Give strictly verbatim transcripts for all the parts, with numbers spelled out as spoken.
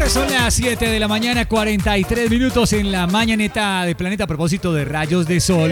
Son las siete de la mañana, cuarenta y tres minutos en la mañaneta de Planeta a propósito de rayos de sol.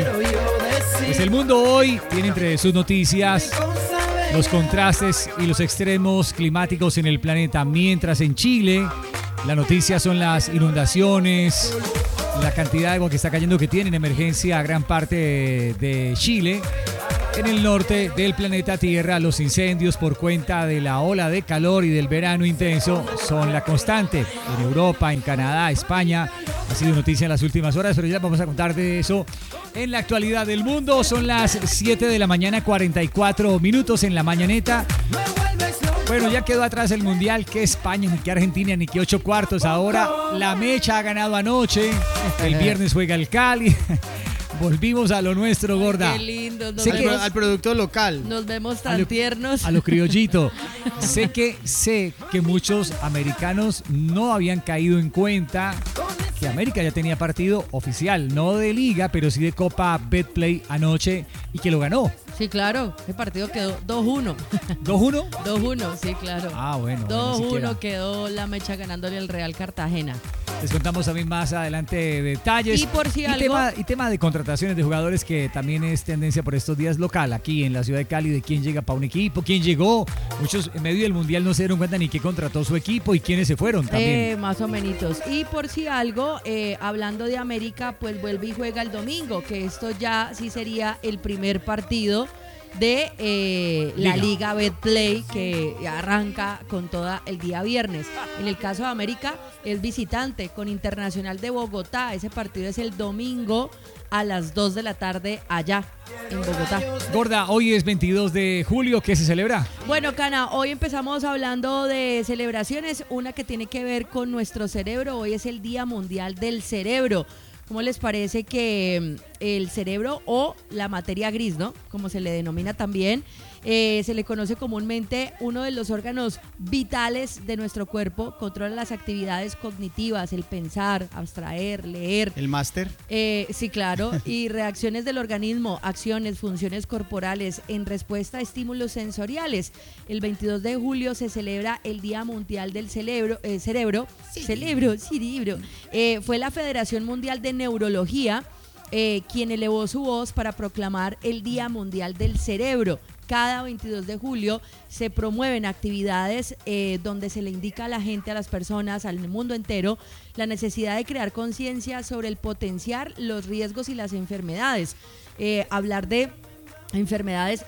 Pues el mundo hoy tiene entre sus noticias los contrastes y los extremos climáticos en el planeta. Mientras en Chile, la noticia son las inundaciones, la cantidad de agua que está cayendo que tiene en emergencia a gran parte de, de Chile. En el norte del planeta Tierra, los incendios por cuenta de la ola de calor y del verano intenso son la constante. En Europa, en Canadá, España, ha sido noticia en las últimas horas, pero ya vamos a contar de eso en la actualidad del mundo. Son las siete de la mañana, cuarenta y cuatro minutos en la mañaneta. Bueno, ya quedó atrás el Mundial, que España, ni que Argentina, ni que ocho cuartos. Ahora la Mecha ha ganado anoche, el viernes juega el Cali. Volvimos a lo nuestro, gorda. Qué lindo. Nos sé vemos, que, al producto local. Nos vemos tan a lo, tiernos. A lo criollito. sé que sé que muchos americanos no habían caído en cuenta que América ya tenía partido oficial, no de liga, pero sí de Copa Betplay anoche y que lo ganó. Sí, claro. El partido quedó dos uno. ¿dos uno? dos uno, sí, claro. Ah, bueno. dos uno bueno, quedó la Mecha ganándole al Real Cartagena. Les contamos también más adelante detalles. Y por si y algo... Tema, y tema de contrataciones de jugadores que también es tendencia por estos días local, aquí en la ciudad de Cali, de quién llega para un equipo, quién llegó. Muchos en medio del Mundial no se dieron cuenta ni qué contrató su equipo y quiénes se fueron también. Eh, más o menos. Y por si algo, eh, hablando de América, pues vuelve y juega el domingo, que esto ya sí sería el primer partido de eh, la Liga Betplay, que arranca con toda el día viernes. En el caso de América es visitante con Internacional de Bogotá. Ese partido es el domingo a las dos de la tarde allá en Bogotá. Gorda, hoy es veintidós de julio, ¿qué se celebra? Bueno, Cana, hoy empezamos hablando de celebraciones, una que tiene que ver con nuestro cerebro. Hoy es el Día Mundial del Cerebro. ¿Cómo les parece que el cerebro o la materia gris, ¿no? Como se le denomina también, eh, se le conoce comúnmente uno de los órganos vitales de nuestro cuerpo, controla las actividades cognitivas, el pensar, abstraer, leer. ¿El máster? Eh, sí, claro, y reacciones del organismo, acciones, funciones corporales en respuesta a estímulos sensoriales. El veintidós de julio se celebra el Día Mundial del Cerebro, eh, cerebro, sí. cerebro, cerebro. Eh, fue la Federación Mundial de Neurología eh, quien elevó su voz para proclamar el Día Mundial del Cerebro. Cada veintidós de julio se promueven actividades eh, donde se le indica a la gente, a las personas, al mundo entero, la necesidad de crear conciencia sobre el potenciar, los riesgos y las enfermedades. Eh, hablar de enfermedades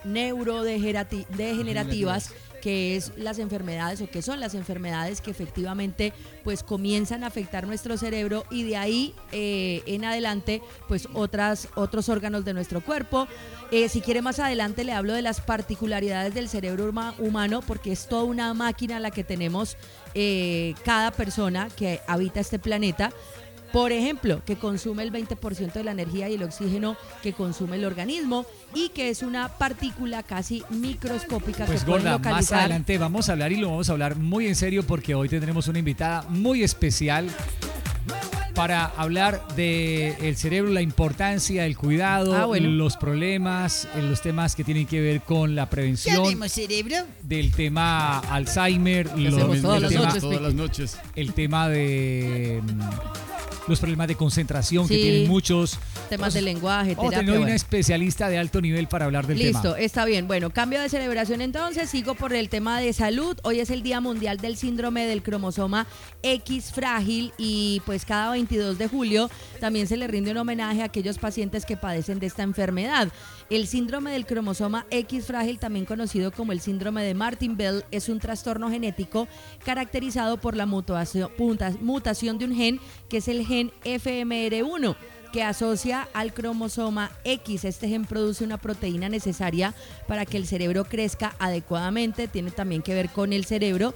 neurodegenerativas, que es las enfermedades o que son las enfermedades que efectivamente pues comienzan a afectar nuestro cerebro y de ahí eh, en adelante pues otras, otros órganos de nuestro cuerpo. Eh, si quiere más adelante le hablo de las particularidades del cerebro humano, porque es toda una máquina la que tenemos eh, cada persona que habita este planeta. Por ejemplo, que consume el veinte por ciento de la energía y el oxígeno que consume el organismo y que es una partícula casi microscópica pues que puede gorda, localizar. Más adelante vamos a hablar y lo vamos a hablar muy en serio porque hoy tendremos una invitada muy especial para hablar del cerebro, la importancia, el cuidado, ah, bueno. los problemas, los temas que tienen que ver con la prevención. ¿Tenemos cerebro? Del tema Alzheimer, lo, hacemos todas el las tema, noches, todas las noches. El tema de los problemas de concentración sí, que tienen muchos. Temas de lenguaje, terapia. Tenemos una bueno. especialista de alto nivel para hablar del Listo, tema. Listo, está bien. Bueno, cambio de celebración entonces. Sigo por el tema de salud. Hoy es el Día Mundial del Síndrome del Cromosoma X frágil y pues cada veintidós de julio también se le rinde un homenaje a aquellos pacientes que padecen de esta enfermedad. El síndrome del cromosoma X frágil, también conocido como el síndrome de Martin-Bell, es un trastorno genético caracterizado por la mutación, mutación de un gen que es el gen F M R uno, que asocia al cromosoma X. Este gen produce una proteína necesaria para que el cerebro crezca adecuadamente, tiene también que ver con el cerebro.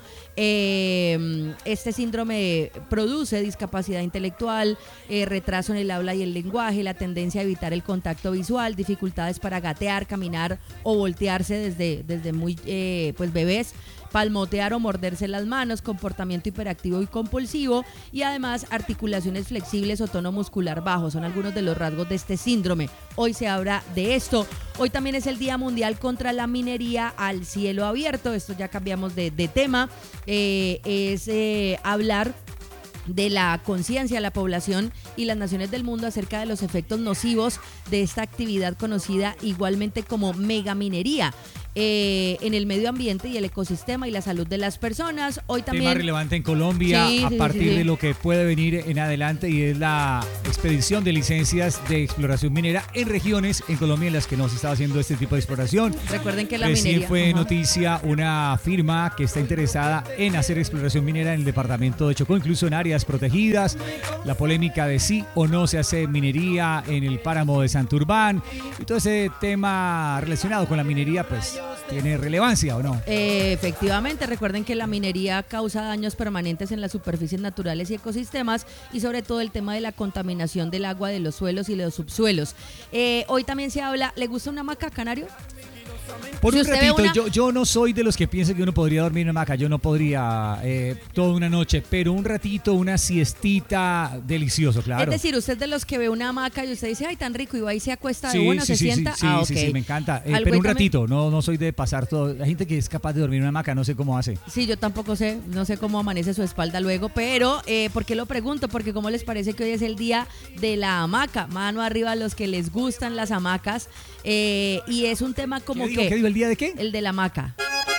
Eh, este síndrome produce discapacidad intelectual, eh, retraso en el habla y el lenguaje, la tendencia a evitar el contacto visual, dificultades para gatear, caminar o voltearse desde, desde muy eh, pues bebés, palmotear o morderse las manos, comportamiento hiperactivo y compulsivo y además articulaciones flexibles o tono muscular bajo. Son algunos de los rasgos de este síndrome. Hoy se habla de esto. Hoy también es el Día Mundial contra la Minería al Cielo Abierto. Esto ya cambiamos de, de tema. Eh, es eh, hablar de la conciencia de la población y las naciones del mundo acerca de los efectos nocivos de esta actividad conocida igualmente como megaminería. Eh, en el medio ambiente y el ecosistema y la salud de las personas. Hoy también tema relevante en Colombia sí, a sí, partir sí, sí. de lo que puede venir en adelante, y es la expedición de licencias de exploración minera en regiones en Colombia en las que no se estaba haciendo este tipo de exploración. Recuerden que la Recién minería fue ajá. noticia una firma que está interesada en hacer exploración minera en el departamento de Chocó, incluso en áreas protegidas. La polémica de sí o no se hace minería en el páramo de Santurbán y todo ese tema relacionado con la minería, pues ¿tiene relevancia o no? Eh, efectivamente, recuerden que la minería causa daños permanentes en las superficies naturales y ecosistemas, y sobre todo el tema de la contaminación del agua, de los suelos y de los subsuelos. Eh, hoy también se habla, ¿le gusta una hamaca, Canario? Por Si un usted ve ratito, una- yo, yo no soy de los que piensan que uno podría dormir en hamaca, yo no podría eh, toda una noche, pero un ratito, una siestita, delicioso, claro. Es decir, usted de los que ve una hamaca y usted dice, ay, tan rico, y va y se acuesta Sí, de una, sí, se sí, sienta. sí, ah, sí, ok. sí, me encanta. Eh, Algo pero ahí un también- ratito, no, no soy de pasar todo. La gente que es capaz de dormir en una hamaca, no sé cómo hace. Sí, yo tampoco sé, no sé cómo amanece su espalda luego, pero eh, ¿por qué lo pregunto? Porque ¿cómo les parece que hoy es el día de la hamaca? Mano arriba a los que les gustan las hamacas, eh, y es un tema como ¿Qué digo? que... ¿Qué digo? ¿El día de qué? El de la hamaca.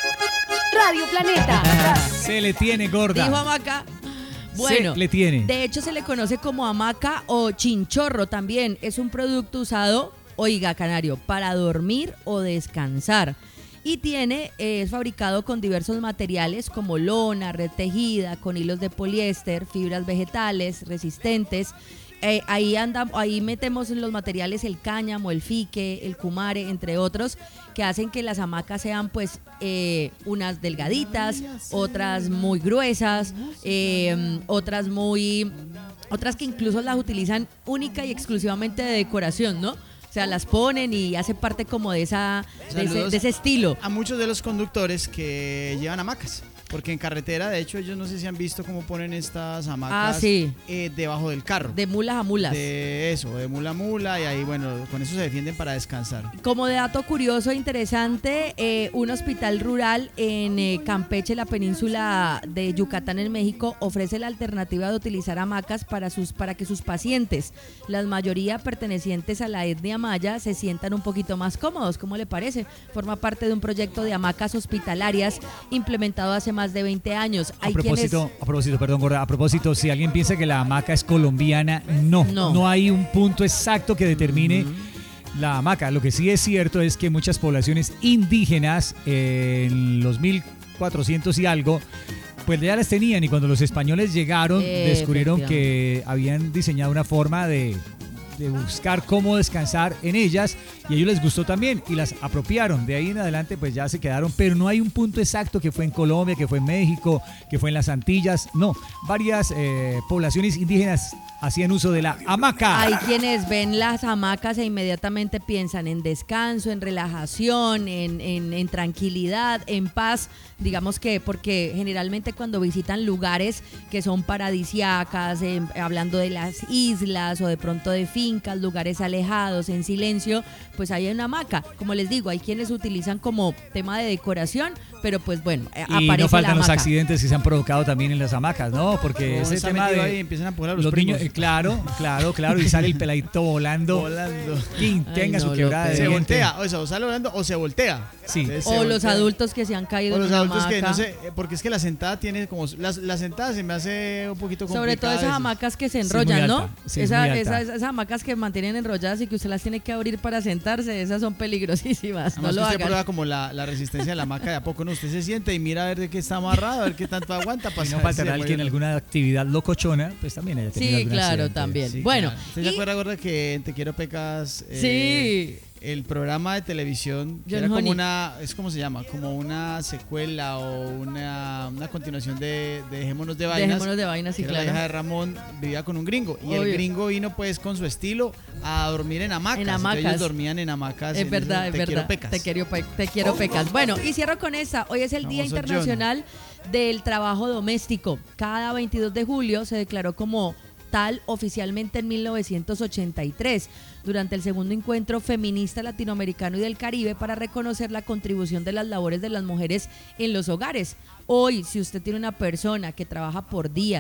Radio Planeta. Se le tiene, gorda. Dijo hamaca. Bueno, Se le tiene. de hecho se le conoce como hamaca o chinchorro también. Es un producto usado, oiga, Canario, para dormir o descansar. Y tiene, eh, es fabricado con diversos materiales como lona, red tejida, con hilos de poliéster, fibras vegetales resistentes. Eh, ahí andam- ahí metemos en los materiales el cáñamo, el fique, el cumare, entre otros, que hacen que las hamacas sean pues eh, unas delgaditas, otras muy gruesas, eh, otras muy, otras que incluso las utilizan única y exclusivamente de decoración, ¿no? O sea, las ponen y hace parte como de esa, de ese, Saludos de ese estilo. A muchos de los conductores que llevan hamacas. Porque en carretera, de hecho, ellos no sé si han visto cómo ponen estas hamacas Ah, sí. eh, debajo del carro. De mulas a mulas. De eso, de mula a mula, y ahí, bueno, con eso se defienden para descansar. Como de dato curioso e interesante, eh, un hospital rural en eh, Campeche, la península de Yucatán en México, ofrece la alternativa de utilizar hamacas para, sus, para que sus pacientes, la mayoría pertenecientes a la etnia maya, se sientan un poquito más cómodos. ¿Cómo le parece? Forma parte de un proyecto de hamacas hospitalarias implementado hace más de veinte años. A Hay propósito, quienes... a propósito, perdón, gorda, a propósito, si alguien piensa que la hamaca es colombiana, no, No. no, hay un punto exacto que determine la hamaca. Lo que sí es cierto es que muchas poblaciones indígenas eh, en los mil cuatrocientos y algo, pues ya las tenían, y cuando los españoles llegaron descubrieron que habían diseñado una forma de de buscar cómo descansar en ellas, y a ellos les gustó también y las apropiaron. De ahí en adelante pues ya se quedaron, pero no hay un punto exacto que fue en Colombia, que fue en México, que fue en las Antillas. No, varias eh, poblaciones indígenas hacían uso de la hamaca. Hay quienes ven las hamacas e inmediatamente piensan en descanso, en relajación, en, en, en tranquilidad, en paz. Digamos que porque generalmente cuando visitan lugares que son paradisíacas, eh, hablando de las islas o de pronto de fincas, lugares alejados, en silencio, pues hay una hamaca. Como les digo, hay quienes utilizan como tema de decoración, pero pues bueno, eh, Y aparece no faltan la los hamaca. accidentes que se han provocado también en las hamacas, ¿no? Porque Uno ese está tema metido de ahí y empiezan a empujar a los, los primos. niños, eh, claro, claro, claro, y sale el peladito volando. Volando. Quien tenga Ay, su no, quebrada de Se diente. voltea, o sea, o sale volando o se voltea. Sí. Entonces, se O los voltea. adultos que se han caído O los en una adultos que hamaca. no sé, eh, porque es que la sentada tiene como. La, la sentada se me hace un poquito complicada. Sobre todo a esas veces. hamacas que se Sí, enrollan, muy ¿no? alta. Sí, es Esa- muy alta. esas, esas hamacas que mantienen enrolladas y que usted las tiene que abrir para sentarse, esas son peligrosísimas. Además no que lo usted hagan. prueba como la, la resistencia de la hamaca de a poco, ¿no? Usted se siente y mira a ver de qué está amarrado, a ver qué tanto aguanta. Para Y no saber si faltará se alguien en mueve. alguna actividad locochona, pues también haya tenido Sí, algún claro, accidente. también. Sí, Bueno, claro. ¿Usted y- se acuerda, gorda, que en Te Quiero Pecas eh, Sí. el programa de televisión que John era como Honey. una, es como se llama, como una secuela o una, una continuación de, de Dejémonos de Vainas? Dejémonos de vainas, sí, que era la claro. hija de Ramón, vivía con un gringo y Obvio. el gringo vino pues con su estilo a dormir en hamacas. En Entonces, hamacas. ellos dormían en hamacas. Es en verdad, ese es Te verdad. Quiero Pecas. Te quiero, pe- te quiero pecas. Bueno, y cierro con esta. Hoy es el Día Famoso Internacional del Trabajo Doméstico. Cada veintidós de julio se declaró como tal oficialmente en mil novecientos ochenta y tres, durante el segundo encuentro feminista latinoamericano y del Caribe para reconocer la contribución de las labores de las mujeres en los hogares. Hoy, si usted tiene una persona que trabaja por días,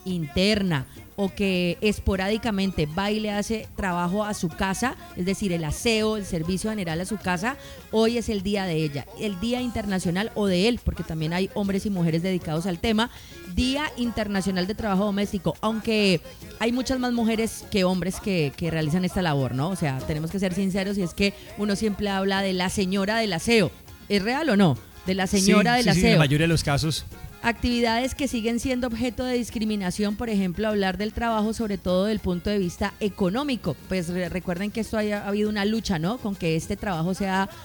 interna o que esporádicamente va y le hace trabajo a su casa, es decir, el aseo, el servicio general a su casa, hoy es el día de ella, el Día Internacional o de él, porque también hay hombres y mujeres dedicados al tema, Día Internacional de Trabajo Doméstico, aunque hay muchas más mujeres que hombres que, que realizan esta labor, ¿no? O sea, tenemos que ser sinceros y es que uno siempre habla de la señora del aseo, ¿es real o no? De la señora sí, del sí, aseo. Sí, en la mayoría de los casos. Actividades que siguen siendo objeto de discriminación, por ejemplo, hablar del trabajo sobre todo desde el punto de vista económico. Pues re- recuerden que esto haya ha habido una lucha, ¿no? Con que este trabajo sea